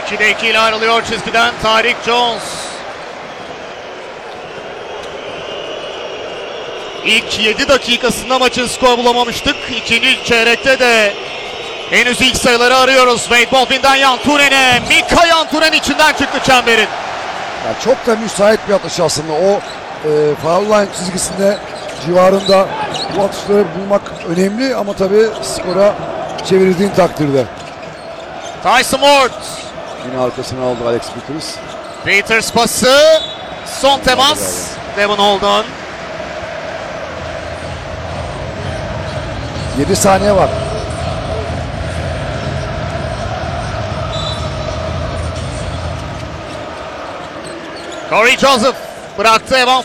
2'de 2 ile ayrılıyor çizgiden Tyreek Jones. İlk 7 dakikasında maçın skor bulamamıştık. İkinci çeyrekte de henüz ilk sayıları arıyoruz. Wade Baldwin'den Yanturen'e. Mika Yanturen içinden çıktı çemberin. Yani çok da müsait bir atış aslında. O foul line çizgisinde civarında bu atışları bulmak önemli ama tabii skora çevirdiğin takdirde. Tyson Ward. Yine arkasına aldı Alex Peters. Peters pası. Son temas. Devon Holden. 7 saniye var. Corey Joseph bıraktı Evan